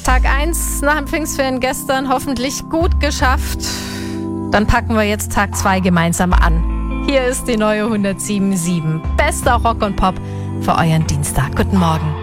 Tag 1 nach dem Pfingstferien gestern hoffentlich gut geschafft. Dann packen wir jetzt Tag 2 gemeinsam an. Hier ist die neue 107.7. Bester Rock und Pop für euren Dienstag. Guten Morgen.